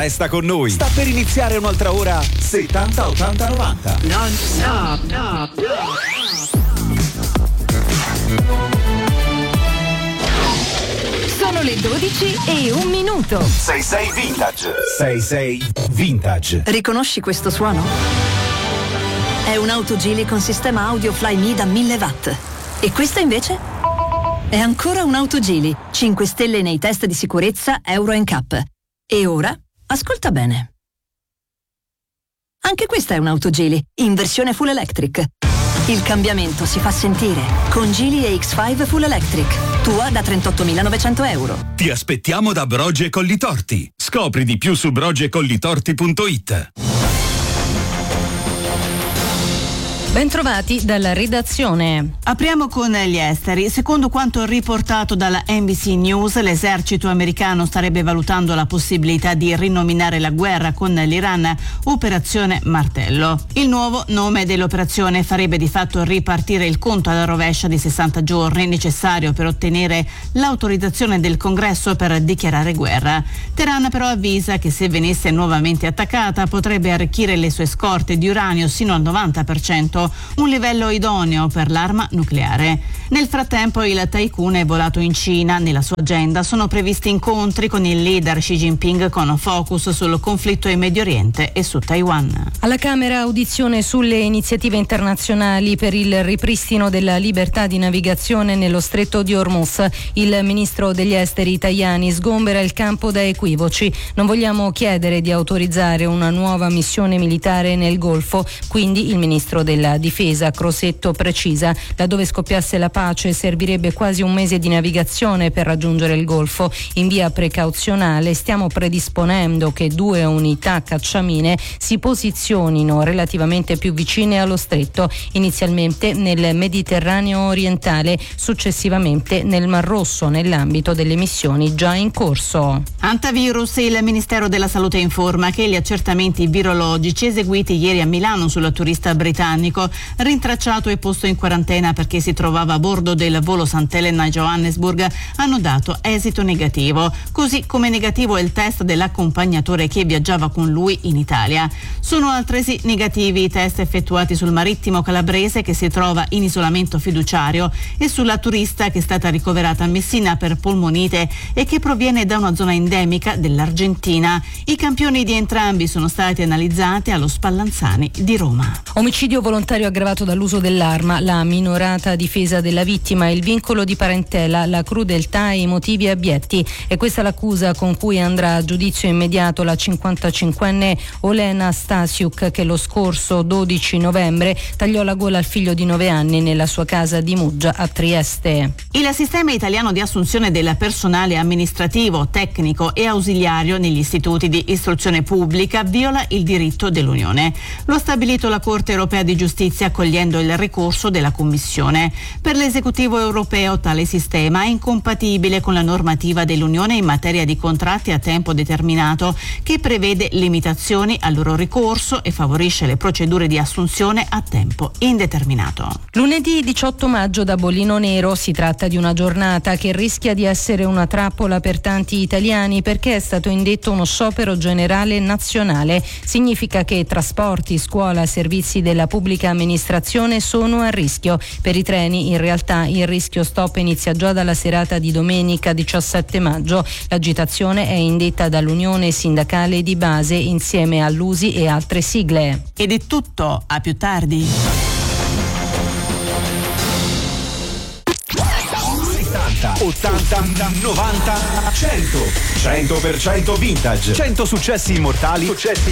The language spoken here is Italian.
Resta con noi. Sta per iniziare un'altra ora 70 80 90. Non stop, no. Sono le 12:01. 66 Vintage. 66 Vintage. Riconosci questo suono? È un'auto Geely con sistema audio Flyme da 1000 watt. E questa invece? È ancora un'auto Geely, 5 stelle nei test di sicurezza Euro NCAP. E ora, ascolta bene. Anche questa è un'auto Geely, in versione full electric. Il cambiamento si fa sentire con Geely EX5 Full Electric. Tua da 38.900 euro. Ti aspettiamo da Brogi Collitorti. Scopri di più su brogicollitorti.it. Bentrovati dalla redazione. Apriamo con gli esteri. Secondo quanto riportato dalla NBC News, l'esercito americano starebbe valutando la possibilità di rinominare la guerra con l'Iran Operazione Martello. Il nuovo nome dell'operazione farebbe di fatto ripartire il conto alla rovescia di 60 giorni necessario per ottenere l'autorizzazione del Congresso per dichiarare guerra. Teheran però avvisa che se venisse nuovamente attaccata potrebbe arricchire le sue scorte di uranio sino al 90%, un livello idoneo per l'arma nucleare. Nel frattempo il tycoon è volato in Cina. Nella sua agenda sono previsti incontri con il leader Xi Jinping con focus sul conflitto in Medio Oriente e su Taiwan. Alla Camera audizione sulle iniziative internazionali per il ripristino della libertà di navigazione nello stretto di Hormuz. Il ministro degli esteri Tajani sgombera il campo da equivoci. Non vogliamo chiedere di autorizzare una nuova missione militare nel Golfo, quindi il ministro della difesa Crosetto precisa: laddove scoppiasse la pace servirebbe quasi un mese di navigazione per raggiungere il Golfo. In via precauzionale stiamo predisponendo che 2 unità cacciamine si posizionino relativamente più vicine allo stretto, inizialmente nel Mediterraneo orientale, successivamente nel Mar Rosso, nell'ambito delle missioni già in corso. Antivirus. Il Ministero della Salute informa che gli accertamenti virologici eseguiti ieri a Milano sul turista britannico rintracciato e posto in quarantena perché si trovava a bordo del volo Sant'Elena a Johannesburg hanno dato esito negativo, così come negativo è il test dell'accompagnatore che viaggiava con lui in Italia. Sono altresì negativi i test effettuati sul marittimo calabrese che si trova in isolamento fiduciario e sulla turista che è stata ricoverata a Messina per polmonite e che proviene da una zona endemica dell'Argentina. I campioni di entrambi sono stati analizzati allo Spallanzani di Roma. Omicidio volontario aggravato dall'uso dell'arma, la minorata difesa della vittima, il vincolo di parentela, la crudeltà e i motivi abietti. E questa è l'accusa con cui andrà a giudizio immediato la 55enne Olena Stasiuk, che lo scorso 12 novembre tagliò la gola al figlio di 9 anni nella sua casa di Muggia a Trieste. Il sistema italiano di assunzione del personale amministrativo, tecnico e ausiliario negli istituti di istruzione pubblica viola il diritto dell'Unione. Lo ha stabilito la Corte europea di giustizia accogliendo il ricorso della Commissione. Per l'esecutivo europeo tale sistema è incompatibile con la normativa dell'Unione in materia di contratti a tempo determinato, che prevede limitazioni al loro ricorso e favorisce le procedure di assunzione a tempo indeterminato. Lunedì 18 maggio da Bollino Nero. Si tratta di una giornata che rischia di essere una trappola per tanti italiani perché è stato indetto uno sciopero generale nazionale. Significa che trasporti, scuola, servizi della pubblica amministrazione sono a rischio. Per i treni in realtà il rischio stop inizia già dalla serata di domenica 17 maggio. L'agitazione è indetta dall'Unione Sindacale di Base insieme all'USI e altre sigle. Ed è tutto, a più tardi. 80, 90, 100. 100% vintage. 100 successi immortali